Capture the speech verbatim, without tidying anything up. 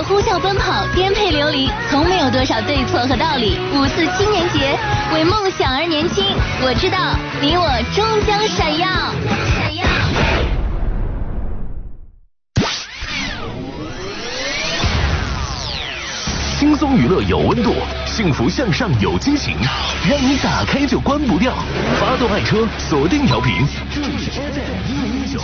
的呼啸奔跑，颠沛流离，从没有多少对错和道理。五四青年节，为梦想而年轻，我知道你我终将闪耀。闪耀。 轻松娱乐有温度，幸福向上有激情，让你打开就关不掉。发动爱车，锁定调频，这里是 F M 一零一九。